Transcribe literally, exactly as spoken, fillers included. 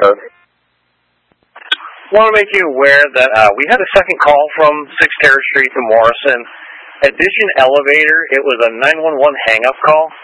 code. I want to make you aware that uh, we had a second call from sixth Terrace Street to Morrison. Addition elevator, it was a nine one one hang-up call.